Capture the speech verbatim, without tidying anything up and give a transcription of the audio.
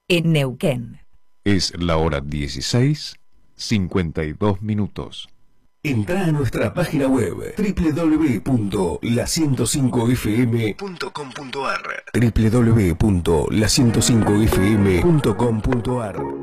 en Neuquén. Es la hora dieciséis, cincuenta y dos minutos. Entrá a nuestra página web doble u doble u doble u punto la ciento cinco f m punto com punto a r doble u doble u doble u punto la ciento cinco f m punto com punto a r